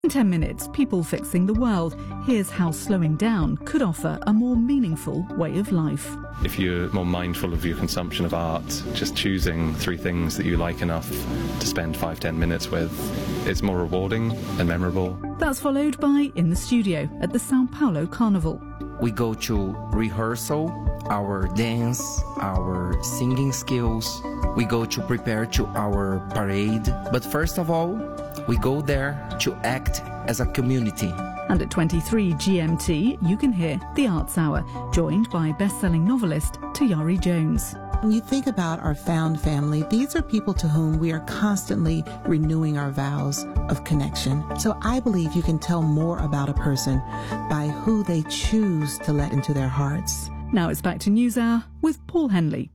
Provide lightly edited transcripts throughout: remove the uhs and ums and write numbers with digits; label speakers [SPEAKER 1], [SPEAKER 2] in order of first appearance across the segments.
[SPEAKER 1] In 10 minutes, people fixing the world. Here's how slowing down could offer a more meaningful way of life.
[SPEAKER 2] If you're more mindful of your consumption of art, just choosing 3 things that you like enough to spend 5-10 minutes with, it's more rewarding and memorable.
[SPEAKER 1] That's followed by In the Studio at the Sao Paulo Carnival.
[SPEAKER 3] We go to rehearsal, our dance, our singing skills. We go to prepare to our parade. But first of all, we go there to act as a community.
[SPEAKER 1] And at 23 GMT, you can hear The Arts Hour, joined by best-selling novelist Tayari Jones.
[SPEAKER 4] When you think about our found family, these are people to whom we are constantly renewing our vows of connection. So I believe you can tell more about a person by who they choose to let into their hearts.
[SPEAKER 1] Now it's back to NewsHour with Paul Henley.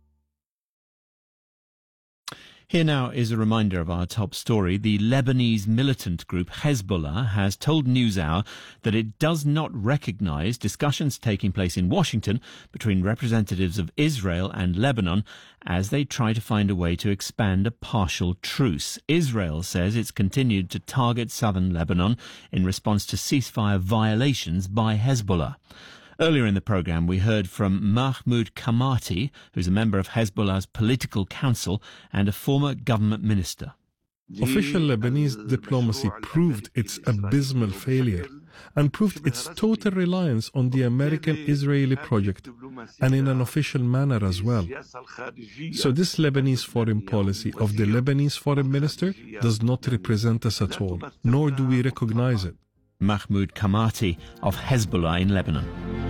[SPEAKER 5] Here now is a reminder of our top story. The Lebanese militant group Hezbollah has told NewsHour that it does not recognise discussions taking place in Washington between representatives of Israel and Lebanon as they try to find a way to expand a partial truce. Israel says it's continued to target southern Lebanon in response to ceasefire violations by Hezbollah. Earlier in the programme, we heard from Mahmoud Kamati, who's a member of Hezbollah's political council and a former government minister.
[SPEAKER 6] Official Lebanese diplomacy proved its abysmal failure and proved its total reliance on the American-Israeli project, and in an official manner as well. So this Lebanese foreign policy of the Lebanese foreign minister does not represent us at all, nor do we recognize it.
[SPEAKER 5] Mahmoud Kamati of Hezbollah in Lebanon.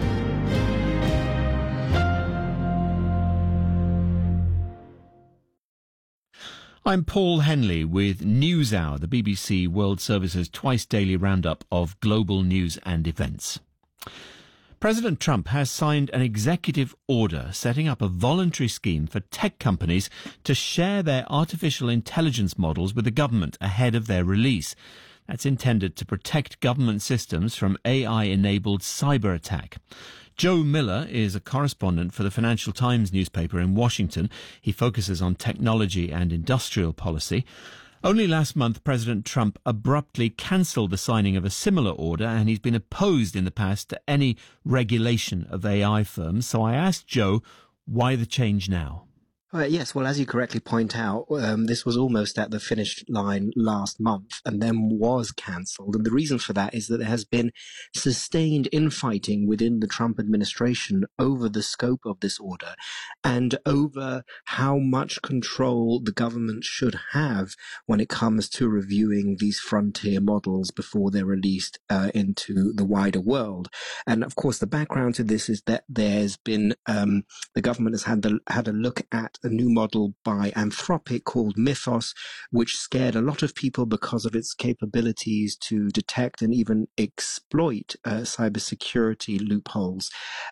[SPEAKER 5] I'm Paul Henley with NewsHour, the BBC World Service's twice-daily roundup of global news and events. President Trump has signed an executive order setting up a voluntary scheme for tech companies to share their artificial intelligence models with the government ahead of their release. That's intended to protect government systems from AI-enabled cyber attack. Joe Miller is a correspondent for the Financial Times newspaper in Washington. He focuses on technology and industrial policy. Only last month, President Trump abruptly cancelled the signing of a similar order, and he's been opposed in the past to any regulation of AI firms. So I asked Joe, why the change now?
[SPEAKER 7] Yes, well, as you correctly point out, this was almost at the finish line last month and then was cancelled. And the reason for that is that there has been sustained infighting within the Trump administration over the scope of this order and over how much control the government should have when it comes to reviewing these frontier models before they're released into the wider world. And of course, the background to this is that there's been the government has had a look at a new model by Anthropic called Mythos, which scared a lot of people because of its capabilities to detect and even exploit cybersecurity loopholes.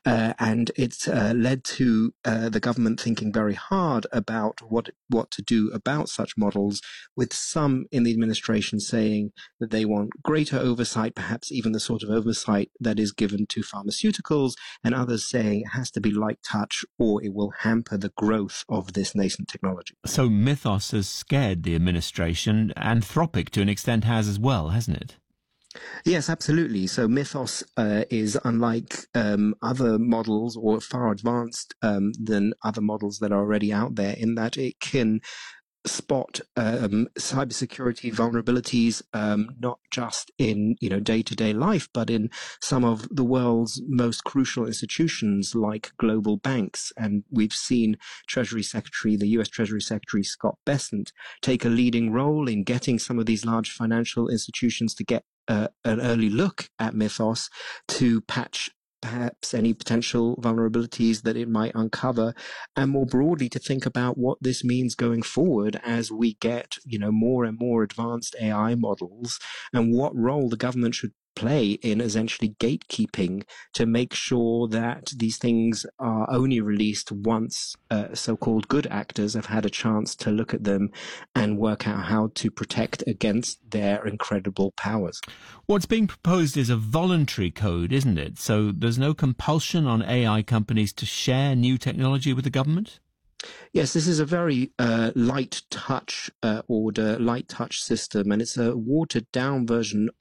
[SPEAKER 7] And it's led to the government thinking very hard about what to do about such models, with some in the administration saying that they want greater oversight, perhaps even the sort of oversight that is given to pharmaceuticals, and others saying it has to be light touch or it will hamper the growth of this nascent technology.
[SPEAKER 5] So Mythos has scared the administration. Anthropic, to an extent, has as well, hasn't it?
[SPEAKER 7] Yes, absolutely. So Mythos is unlike other models, or far advanced than other models that are already out there, in that it can spot cybersecurity vulnerabilities, not just in day-to-day life, but in some of the world's most crucial institutions like global banks. And we've seen the U.S. Treasury Secretary Scott Bessent take a leading role in getting some of these large financial institutions to get an early look at Mythos to patch perhaps any potential vulnerabilities that it might uncover, and more broadly to think about what this means going forward as we get, more and more advanced AI models, and what role the government should play in essentially gatekeeping to make sure that these things are only released once so-called good actors have had a chance to look at them and work out how to protect against their incredible powers.
[SPEAKER 5] What's being proposed is a voluntary code, isn't it? So there's no compulsion on AI companies to share new technology with the government?
[SPEAKER 7] Yes, this is a very light touch order, light touch system, and it's a watered down version